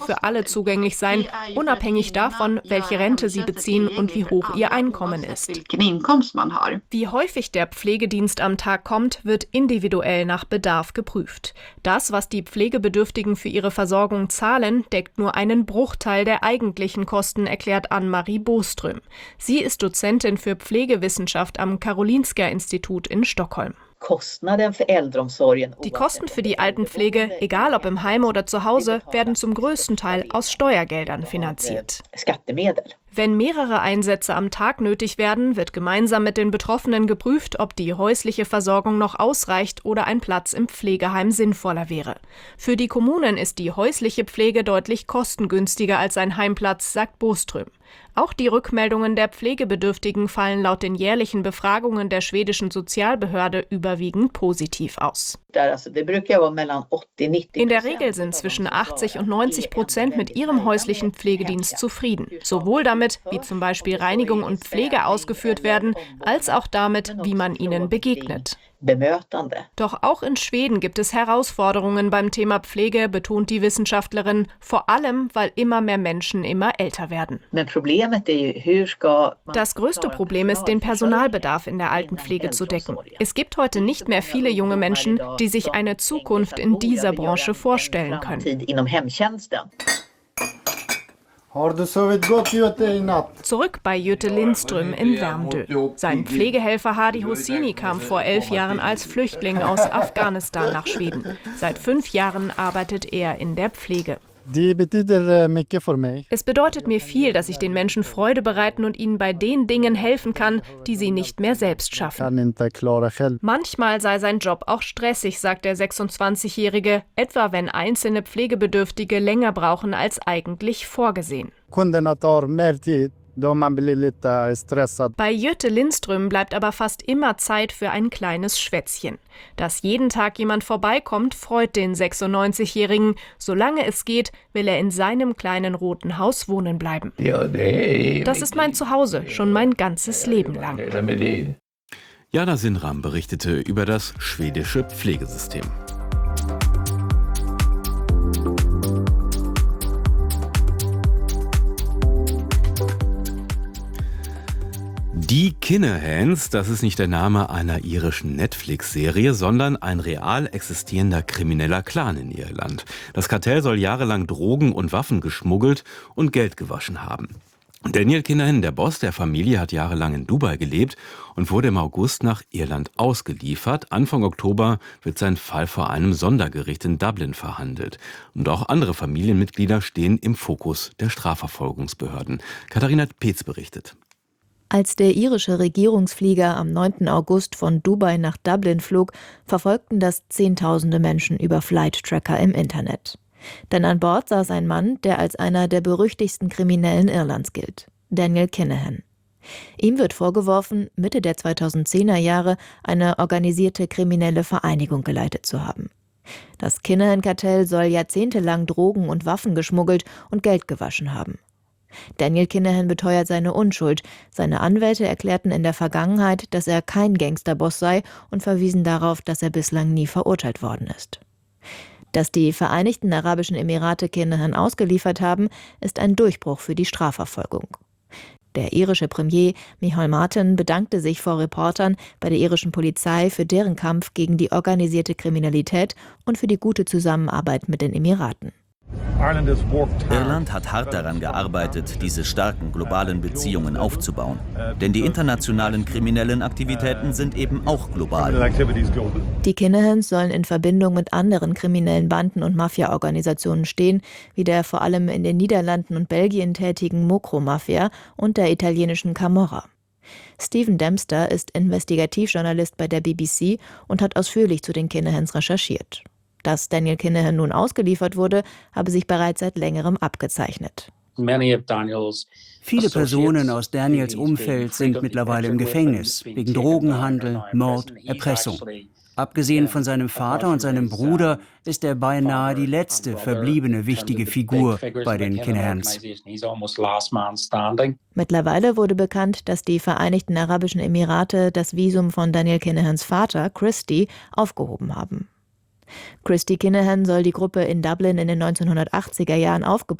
für alle zugänglich sein, unabhängig davon, welche Rente sie beziehen und wie hoch ihr Einkommen ist. Wie häufig der Pflegedienst am Tag kommt, wird individuell nach Bedarf geprüft. Das, was die Pflegebedürftigen für ihre Versorgung zahlen, deckt nur einen Bruchteil der eigentlichen Kosten, erklärt Ann-Marie Boström. Sie ist Dozentin für Pflegewissenschaft am Karolinska-Institut in Stockholm. Die Kosten für die Altenpflege, egal ob im Heim oder zu Hause, werden zum größten Teil aus Steuergeldern finanziert. Wenn mehrere Einsätze am Tag nötig werden, wird gemeinsam mit den Betroffenen geprüft, ob die häusliche Versorgung noch ausreicht oder ein Platz im Pflegeheim sinnvoller wäre. Für die Kommunen ist die häusliche Pflege deutlich kostengünstiger als ein Heimplatz, sagt Boström. Auch die Rückmeldungen der Pflegebedürftigen fallen laut den jährlichen Befragungen der schwedischen Sozialbehörde überwiegend positiv aus. In der Regel sind zwischen 80 und 90% mit ihrem häuslichen Pflegedienst zufrieden. Sowohl damit, wie zum Beispiel Reinigung und Pflege ausgeführt werden, als auch damit, wie man ihnen begegnet. Doch auch in Schweden gibt es Herausforderungen beim Thema Pflege, betont die Wissenschaftlerin, vor allem, weil immer mehr Menschen immer älter werden. Das größte Problem ist, den Personalbedarf in der Altenpflege zu decken. Es gibt heute nicht mehr viele junge Menschen, die sich eine Zukunft in dieser Branche vorstellen können. Zurück bei Jytte Lindström in Värmdö. Sein Pflegehelfer Hadi Hosseini kam vor 11 Jahren als Flüchtling aus Afghanistan nach Schweden. Seit 5 Jahren arbeitet er in der Pflege. Es bedeutet mir viel, dass ich den Menschen Freude bereiten und ihnen bei den Dingen helfen kann, die sie nicht mehr selbst schaffen. Manchmal sei sein Job auch stressig, sagt der 26-Jährige, etwa wenn einzelne Pflegebedürftige länger brauchen als eigentlich vorgesehen. Bei Jytte Lindström bleibt aber fast immer Zeit für ein kleines Schwätzchen. Dass jeden Tag jemand vorbeikommt, freut den 96-Jährigen. Solange es geht, will er in seinem kleinen roten Haus wohnen bleiben. Das ist mein Zuhause, schon mein ganzes Leben lang. Jana Sinram berichtete über das schwedische Pflegesystem. Die Kinahans, das ist nicht der Name einer irischen Netflix-Serie, sondern ein real existierender krimineller Clan in Irland. Das Kartell soll jahrelang Drogen und Waffen geschmuggelt und Geld gewaschen haben. Daniel Kinahan, der Boss der Familie, hat jahrelang in Dubai gelebt und wurde im August nach Irland ausgeliefert. Anfang Oktober wird sein Fall vor einem Sondergericht in Dublin verhandelt. Und auch andere Familienmitglieder stehen im Fokus der Strafverfolgungsbehörden. Katharina Peetz berichtet. Als der irische Regierungsflieger am 9. August von Dubai nach Dublin flog, verfolgten das Zehntausende Menschen über Flight Tracker im Internet. Denn an Bord saß ein Mann, der als einer der berüchtigsten Kriminellen Irlands gilt, Daniel Kinahan. Ihm wird vorgeworfen, Mitte der 2010er Jahre eine organisierte kriminelle Vereinigung geleitet zu haben. Das Kinahan-Kartell soll jahrzehntelang Drogen und Waffen geschmuggelt und Geld gewaschen haben. Daniel Kinahan beteuert seine Unschuld. Seine Anwälte erklärten in der Vergangenheit, dass er kein Gangsterboss sei und verwiesen darauf, dass er bislang nie verurteilt worden ist. Dass die Vereinigten Arabischen Emirate Kinahan ausgeliefert haben, ist ein Durchbruch für die Strafverfolgung. Der irische Premier Micheál Martin bedankte sich vor Reportern bei der irischen Polizei für deren Kampf gegen die organisierte Kriminalität und für die gute Zusammenarbeit mit den Emiraten. Irland hat hart daran gearbeitet, diese starken globalen Beziehungen aufzubauen. Denn die internationalen kriminellen Aktivitäten sind eben auch global. Die Kinahans sollen in Verbindung mit anderen kriminellen Banden und Mafia-Organisationen stehen, wie der vor allem in den Niederlanden und Belgien tätigen Mocro-Mafia und der italienischen Camorra. Stephen Dempster ist Investigativjournalist bei der BBC und hat ausführlich zu den Kinahans recherchiert. Dass Daniel Kinahan nun ausgeliefert wurde, habe sich bereits seit längerem abgezeichnet. Viele Personen aus Daniels Umfeld sind mittlerweile im Gefängnis, wegen Drogenhandel, Mord, Erpressung. Abgesehen von seinem Vater und seinem Bruder ist er beinahe die letzte verbliebene wichtige Figur bei den Kinahans. Mittlerweile wurde bekannt, dass die Vereinigten Arabischen Emirate das Visum von Daniel Kinahans Vater, Christy, aufgehoben haben. Christy Kinahan soll die Gruppe in Dublin in den 1980er Jahren aufgebaut